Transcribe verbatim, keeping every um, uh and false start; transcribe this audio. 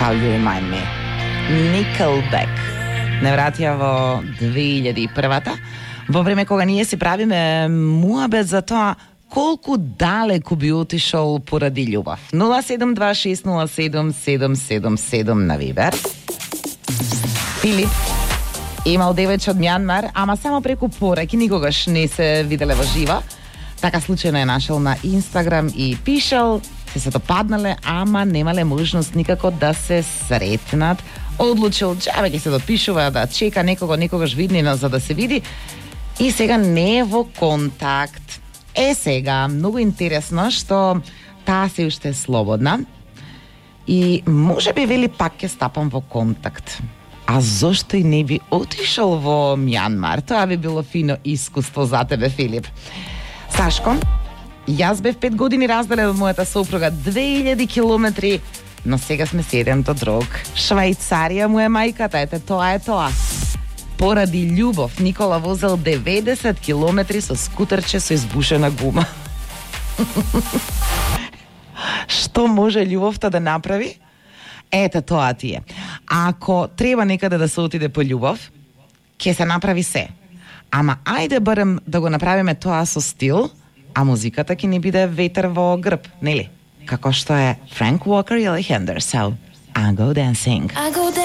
How You Remind Me. Nickelback не вратија во две илјади и првата, во време кога ние си правиме муабет за тоа колку далеку би отишол поради љубов. нула седум два шест нула седум седум седум седум на Вибер. Филип имал девојче од Мјанмар, ама само преку пораки, никогаш не се виделе во живо. Така случајно е нашел на Инстаграм и пишал, се се допаднале, ама немале можност никако да се сретнат. Одлучил, джабе ќе се допишува, да чека некого, некогаш виднина за да се види. И сега не е во контакт. Е сега, многу интересно што таа се уште е слободна и може би вели пак ќе стапам во контакт. А зошто и не би отишол во Мјанмар? Тоа би било фино искуство за тебе, Филип. Сашко, јас бев пет години разделен од мојата сопруга, две илјади километри, но сега сме седем до друг. Швајцарија му е мајката, ете тоа е тоа. Поради љубов, Никола возел деветдесет километри со скутерче со избушена гума. Што може љубовта да направи? Ете тоа ти е. Ако треба некаде да се отиде по љубов, ќе се направи се. Ама ајде барем да го направиме тоа со стил, а музиката ќе ни биде ветер во грб, нели? Како што е Франк Уокер и Алехандро. So, I go dancing. I go dancing.